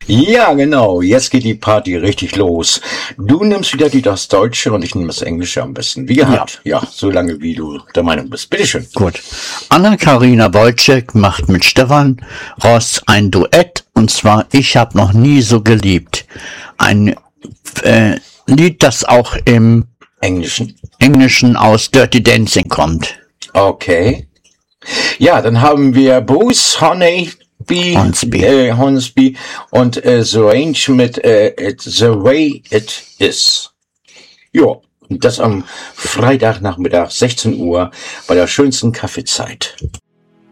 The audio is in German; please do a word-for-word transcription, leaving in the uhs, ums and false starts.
Ja, genau. Jetzt geht die Party richtig los. Du nimmst wieder die, das Deutsche und ich nehme das Englische am besten. Wie gehabt. Ja, ja, so lange wie du der Meinung bist. Bitteschön. Gut. Anna-Karina Wojcik macht mit Stefan Ross ein Duett, und zwar Ich hab noch nie so geliebt. Ein äh, Lied, das auch im Englischen. Englischen aus Dirty Dancing kommt. Okay. Ja, dann haben wir Bruce Honey B, Hornsby. Äh, Hornsby und äh, The Range mit äh, it, The Way It Is. Ja, das am Freitagnachmittag sechzehn Uhr bei der schönsten Kaffeezeit.